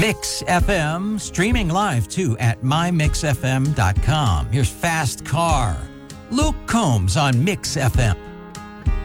Mix FM, streaming live too at mymixfm.com. Here's Fast Car. Luke Combs on Mix FM.